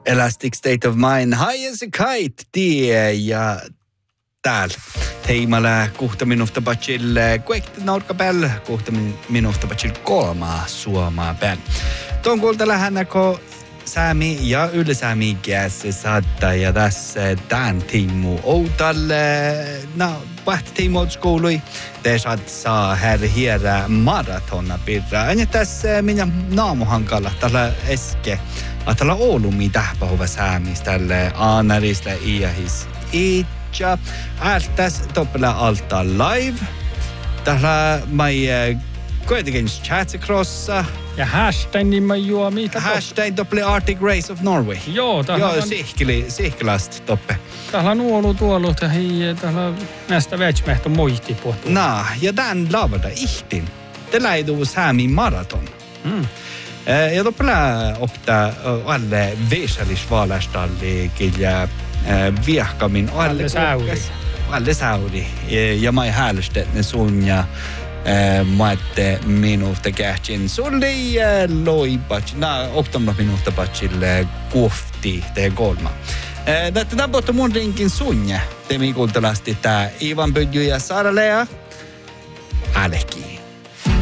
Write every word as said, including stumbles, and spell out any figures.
Elastic State of Mind, High as a Kite, tie ja täällä teimalla kuhta minuutta patsil kuekti naurka päällä, kuhta minuutta patsil kolmaa suomaa päällä. Tuon kuulta lähinnä, kun Sami ja ylisäämi käsi saattaa ja tässä tämän tiimu outalle, no, pähti tiimu outskoului, te saat saa här hierä maratona pirraa. Ja tässä minä naamuhankalla tällä eske, että tällä Oulumi tähpähuvä säämis tälle aanarisle iähis itja. Ältäs toppela alta live. Tällä mai kuitenkin chatsikrossa. Ja hashtag nimma juomi. Hashtag doppele Arctic Race of Norway. Joo, täällä Joo, on... sihkili, sihkilast toppe. Täällä on uolu tuolut ja hei, täällä on näistä vätsmehto muihti puhuttu. Nah, ja tämän lavada ihtin. Det läidu säämi maraton. Mm. Ja doppele opta alle veisalisvalastalli kilja viehkamin alle sauri. Alle sauri. Ja mai häälystetne sun ja maatte minuutta kähtsin sulli loipat. Nää oktamna minuutta patsille kuofti te kolma. Tätä tapotta mun rinkin sunja. Te mi kuultalasti tää Ivan Pödju ja Sara Lea. Aleki.